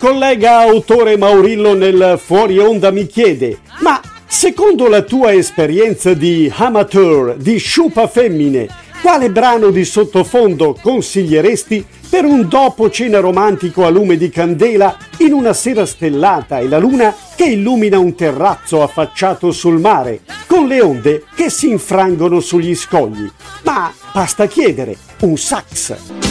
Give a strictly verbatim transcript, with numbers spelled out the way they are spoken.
collega autore Maurillo nel Fuori Onda mi chiede: ma secondo la tua esperienza di amateur di sciupa femmine, quale brano di sottofondo consiglieresti per un dopo cena romantico a lume di candela in una sera stellata e la luna che illumina un terrazzo affacciato sul mare, con le onde che si infrangono sugli scogli? Ma basta chiedere, un sax!